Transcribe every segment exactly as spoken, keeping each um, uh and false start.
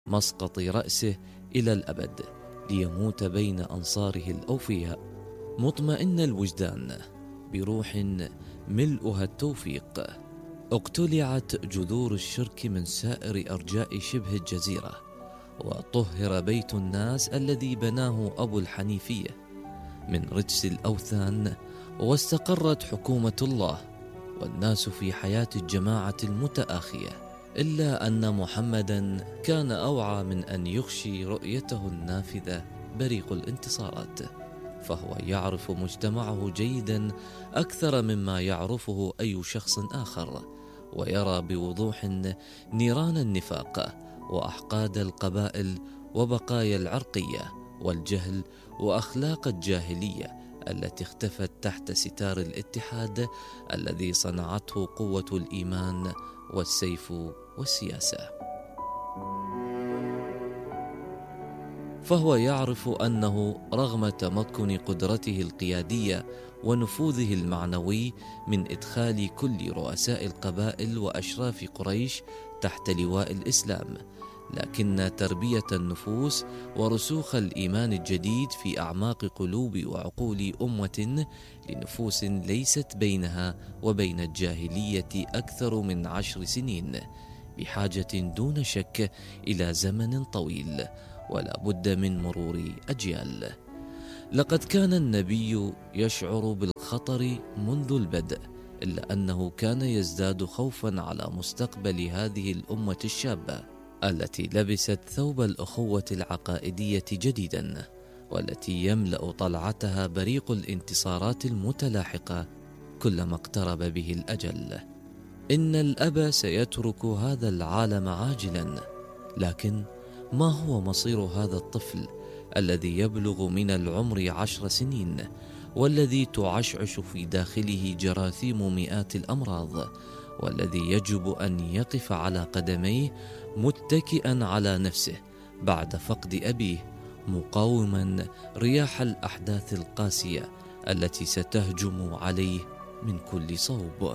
مسقط رأسه إلى الأبد ليموت بين أنصاره الأوفياء، مطمئن الوجدان بروح ملؤها التوفيق. اقتلعت جذور الشرك من سائر أرجاء شبه الجزيرة، وطهر بيت الناس الذي بناه أبو الحنيفية من رجس الأوثان، واستقرت حكومة الله والناس في حياة الجماعة المتآخية. إلا أن محمدا كان أوعى من أن يخشي رؤيته النافذة بريق الانتصارات، فهو يعرف مجتمعه جيدا أكثر مما يعرفه أي شخص آخر، ويرى بوضوح نيران النفاق وأحقاد القبائل وبقايا العرقية والجهل وأخلاق الجاهلية التي اختفت تحت ستار الاتحاد الذي صنعته قوة الإيمان والسيف والسياسة. فهو يعرف أنه رغم تمكن قدرته القيادية ونفوذه المعنوي من إدخال كل رؤساء القبائل وأشراف قريش تحت لواء الإسلام، لكن تربية النفوس ورسوخ الإيمان الجديد في أعماق قلوب وعقول أمة لنفوس ليست بينها وبين الجاهلية أكثر من عشر سنين، بحاجة دون شك إلى زمن طويل ولا بد من مرور أجيال. لقد كان النبي يشعر بالخطر منذ البدء، إلا أنه كان يزداد خوفا على مستقبل هذه الأمة الشابة التي لبست ثوب الأخوة العقائدية جديدا، والتي يملأ طلعتها بريق الانتصارات المتلاحقة كلما اقترب به الأجل. إن الأب سيترك هذا العالم عاجلا، لكن ما هو مصير هذا الطفل الذي يبلغ من العمر عشر سنين، والذي تعشعش في داخله جراثيم مئات الأمراض، والذي يجب أن يقف على قدميه متكئا على نفسه بعد فقد أبيه، مقاوما رياح الأحداث القاسية التي ستهجم عليه من كل صوب؟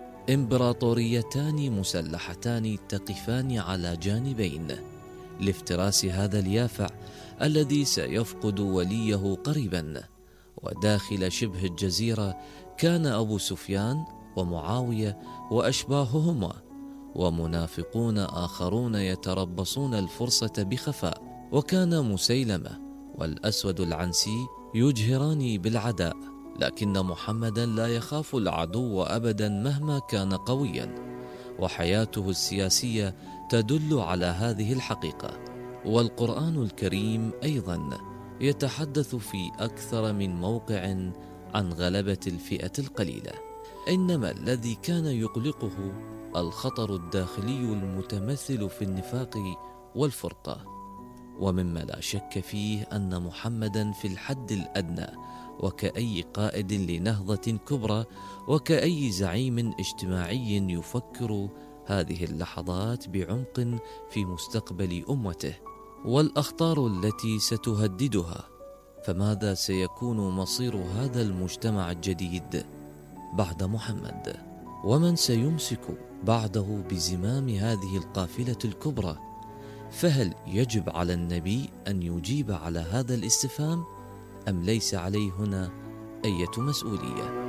إمبراطوريتان مسلحتان تقفان على جانبين لافتراس هذا اليافع الذي سيفقد وليه قريبا. وداخل شبه الجزيرة كان أبو سفيان ومعاوية وأشباههما ومنافقون آخرون يتربصون الفرصة بخفاء، وكان مسيلمة والأسود العنسي يجهران بالعداء، لكن محمدا لا يخاف العدو أبدا مهما كان قويا، وحياته السياسية تدل على هذه الحقيقة. والقرآن الكريم أيضا يتحدث في أكثر من موقع عن غلبة الفئة القليلة، إنما الذي كان يقلقه الخطر الداخلي المتمثل في النفاق والفرقة، ومما لا شك فيه أن محمدا في الحد الأدنى وكأي قائد لنهضة كبرى وكأي زعيم اجتماعي يفكر هذه اللحظات بعمق في مستقبل أمته والأخطار التي ستهددها. فماذا سيكون مصير هذا المجتمع الجديد بعد محمد؟ ومن سيمسك بعده بزمام هذه القافلة الكبرى؟ فهل يجب على النبي أن يجيب على هذا الاستفهام، أم ليس عليه هنا أي مسؤولية؟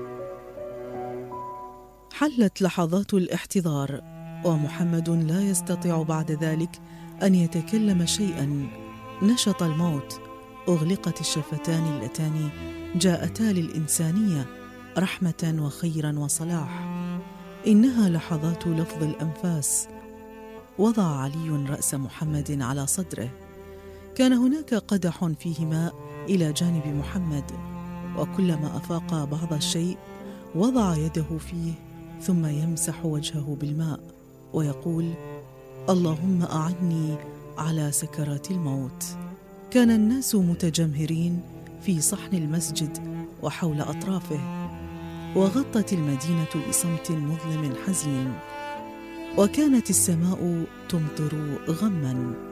حلت لحظات الاحتضار، ومحمد لا يستطيع بعد ذلك أن يتكلم شيئا. نشط الموت، أغلقت الشفتان اللتان جاءتا للإنسانية رحمة وخيرا وصلاح. إنها لحظات لفظ الأنفاس. وضع علي رأس محمد على صدره، كان هناك قدح فيه ماء إلى جانب محمد، وكلما أفاق بعض الشيء وضع يده فيه ثم يمسح وجهه بالماء ويقول: اللهم أعني على سكرات الموت. كان الناس متجمهرين في صحن المسجد وحول أطرافه، وغطت المدينة بصمت مظلم حزين، وكانت السماء تمطر غما.